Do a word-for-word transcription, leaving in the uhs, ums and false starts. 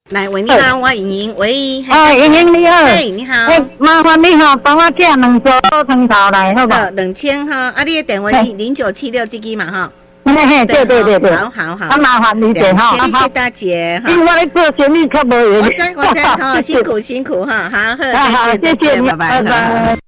来，喂，你好，我莹莹，喂， 哦，莹莹你好， 嘿，你好， 哎，麻烦你哈，帮我寄两组豆汤头来，好不好？ 好，两千哈，啊，你的电话零零九七六这个嘛哈。 嘿嘿，对对对对， 好好好， 啊，麻烦你姐哈， 谢谢大姐哈。 因为我咧做生意较无闲。 我知我知，好，辛苦辛苦哈，好，好， 好，谢谢你， 拜拜， 拜拜。